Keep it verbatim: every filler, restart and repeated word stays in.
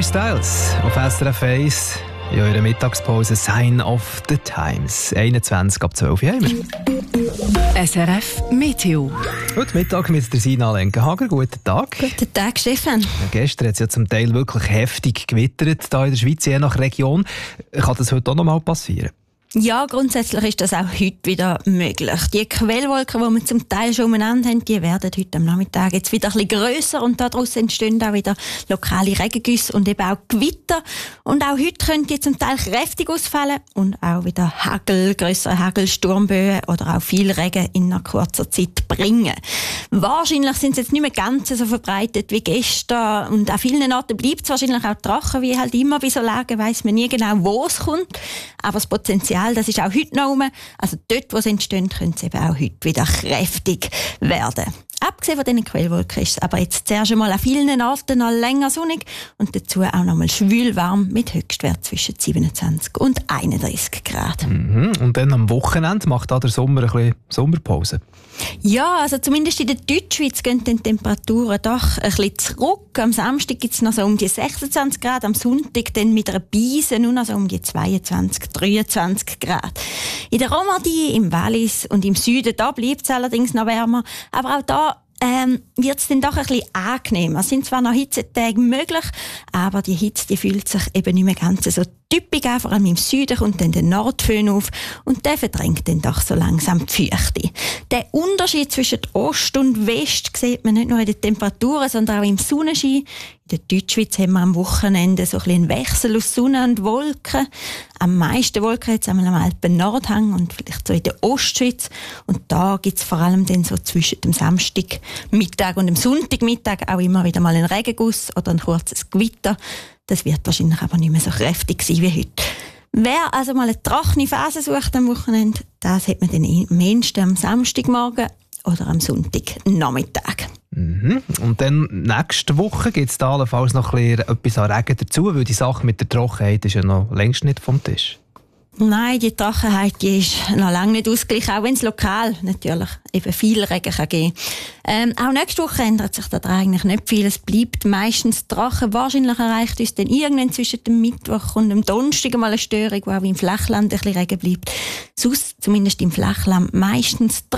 Harry Styles auf S R F eins. In eurer Mittagspause Sign of the Times. einundzwanzig ab zwölf Uhr haben wir. S R F Meteo. Heute Mittag mit der Sina Lenkenhager. Guten Tag. Guten Tag, Stefan. Ja, gestern hat es ja zum Teil wirklich heftig gewittert hier in der Schweiz, je nach Region. Kann das heute auch noch mal passieren? Ja, grundsätzlich ist das auch heute wieder möglich. Die Quellwolken, die wir zum Teil schon umeinander haben, die werden heute am Nachmittag jetzt wieder ein bisschen grösser und daraus entstehen auch wieder lokale Regengüsse und eben auch Gewitter. Und auch heute können die zum Teil kräftig ausfallen und auch wieder Hagel, grössere Hagel, Sturmböen oder auch viel Regen in einer kurzer Zeit bringen. Wahrscheinlich sind sie jetzt nicht mehr ganz so verbreitet wie gestern und an vielen Orten bleibt es wahrscheinlich auch trocken, wie halt immer bei so Lagen weiss man nie genau, wo es kommt. Aber das Potenzial, das ist auch heute noch rum. Also dort, wo es entstehen, können sie eben auch heute wieder kräftig werden. Abgesehen von diesen Quellwolken ist es aber jetzt zuerst einmal an vielen Orten noch länger sonnig und dazu auch noch mal schwül warm mit Höchstwert zwischen siebenundzwanzig und einunddreißig Grad. Mhm. Und dann am Wochenende macht da der Sommer ein bisschen Sommerpause. Ja, also zumindest in der Deutschschweiz gehen die Temperaturen doch ein bisschen zurück. Am Samstag gibt es noch so um die sechsundzwanzig Grad, am Sonntag dann mit einer Beise nur noch so um die zweiundzwanzig, dreiundzwanzig Grad. In der Romandie, im Wallis und im Süden, da bleibt es allerdings noch wärmer, aber auch da Ähm, wird es dann doch ein bisschen angenehmer. Es sind zwar noch Hitzetage möglich, aber die Hitze die fühlt sich eben nicht mehr ganz so typisch an. Vor allem im Süden kommt dann der Nordföhn auf und der verdrängt dann doch so langsam die Feuchte. Der Unterschied zwischen Ost und West sieht man nicht nur in den Temperaturen, sondern auch im Sonnenschein. In der Deutschschweiz haben wir am Wochenende so ein bisschen einen Wechsel aus Sonne und Wolken. Am meisten Wolken jetzt einmal am Alpen Nordhang und vielleicht so in der Ostschweiz. Und da gibt es vor allem dann so zwischen dem Samstagmittag und dem Sonntagmittag auch immer wieder mal einen Regenguss oder ein kurzes Gewitter. Das wird wahrscheinlich aber nicht mehr so kräftig sein wie heute. Wer also mal eine trockene Phase sucht am Wochenende, das hat man dann am ehesten am Samstagmorgen oder am Sonntagnachmittag. Mhm. Und dann nächste Woche gibt es da allenfalls noch ein bisschen etwas an Regen dazu, weil die Sache mit der Trockenheit ist ja noch längst nicht vom Tisch. Nein, die Trockenheit die ist noch lange nicht ausgeglichen, auch wenn es lokal natürlich eben viel Regen kann geben ähm, auch nächste Woche ändert sich da eigentlich nicht viel. Es bleibt meistens trocken. Wahrscheinlich erreicht uns dann irgendwann zwischen dem Mittwoch und dem Donnerstag mal eine Störung, wo auch im Flachland ein bisschen Regen bleibt. Sonst, zumindest im Flachland, meistens trocken.